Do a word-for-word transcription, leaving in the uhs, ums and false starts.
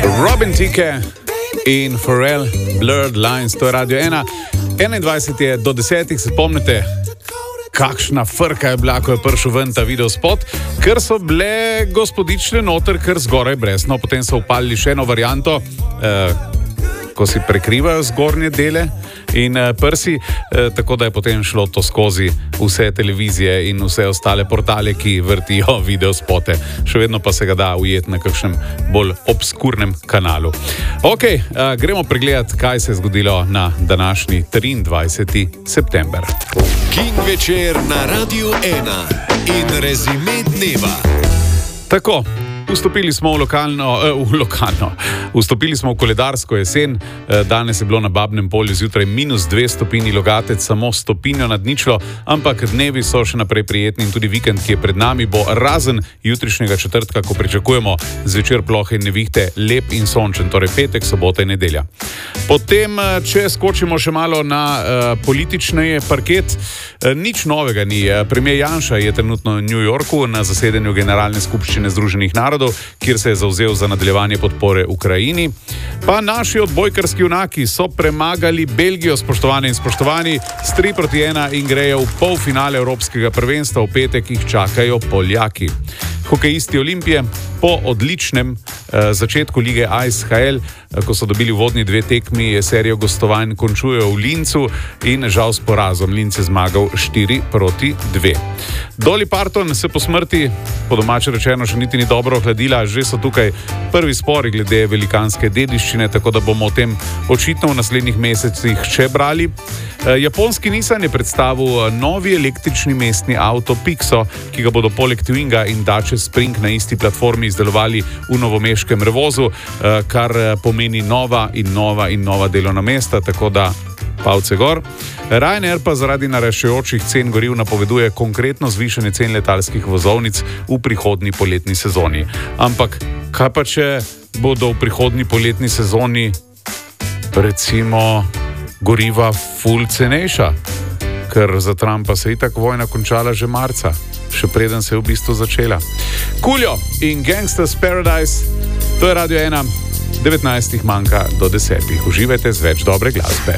Robin Thicke in Pharrell, Blurred Lines, to je Radio ena. enaindvajset je do desetih, se spomnite, kakšna frka je bila, ko je prišel ven ta videospot, ker so bile gospodične noter, ker zgoraj brezno, potem so upalili še eno varianto, eh, ko si prekrivajo zgornje dele in eh, prsi, eh, tako da je potem šlo to skozi vse televizije in vse ostale portale, ki vrtijo videospote. Še vedno pa se ga da ujeti na kakšnem bolj obskurnem kanalu. Ok, eh, gremo pregledati, kaj se je zgodilo na današnji triindvajseti september. King večer na Radio ena in rezime dneva. Tako. Vstopili smo v lokalno, eh, v lokalno, vstopili smo v koledarsko jesen, eh, danes je bilo na Babnem polju zjutraj minus dve stopinji, Logatec samo stopinjo nad ničlo, ampak dnevi so še naprej prijetni in tudi vikend, ki je pred nami, bo razen jutrišnjega četrtka, ko pričakujemo zvečer plohe in nevihte, lep in sončen, torej petek, sobota in nedelja. Potem, če skočimo še malo na uh, politični parket, uh, nič novega ni. Premier Janša je trenutno v New Yorku na zasedanju Generalne skupščine Združenih narodov, kjer se je zavzel za nadaljevanje podpore Ukrajini. Pa naši odbojkarski junaki so premagali Belgijo, spoštovane in spoštovani, s tri proti ena in grejo v polfinale Evropskega prvenstva. V petek jih čakajo Poljaki. Hokejisti Olimpije po odličnem eh, začetku lige A S H L, eh, ko so dobili vodni dve tekmi, serijo gostovanj končujejo v Lincu in žal s porazom. Linz je zmagal štiri proti dve. Dolly Parton se po smrti, po domače rečeno, še niti ni dobro ohladila, že so tukaj prvi spori glede velikanske dediščine, tako da bomo o tem očitno v naslednjih mesecih še brali. Eh, japonski Nissan je predstavil novi električni mestni avto Pixo, ki ga bodo poleg Twinga in Dacia Spring na isti platformi izdelovali v novomeškem Revozu, kar pomeni nova in nova in nova delovna mesta, tako da palce gor. Ryanair pa zaradi naraščajočih cen goriv napoveduje konkretno zvišanje cen letalskih vozovnic v prihodnji poletni sezoni. Ampak kaj pa, če bodo v prihodnji poletni sezoni recimo goriva ful cenejša? Ker za Trumpa se je itak vojna končala že marca, še preden se je v bistvu začela. Coolio in Gangsta's Paradise, to je Radio ena, devetnajstih manjka do desetih. Uživajte z več dobre glasbe.